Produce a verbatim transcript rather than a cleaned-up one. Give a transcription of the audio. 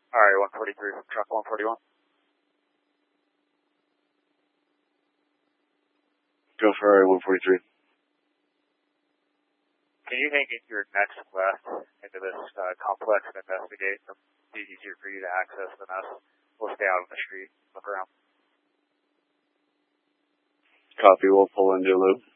Alright, one forty-three from truck one forty-one. Go for Area one forty-three. Can you hang in your next left into this uh, complex and investigate? It'll be easier for you to access than us. We'll stay out on the street, look around. Copy, we'll pull into a loop.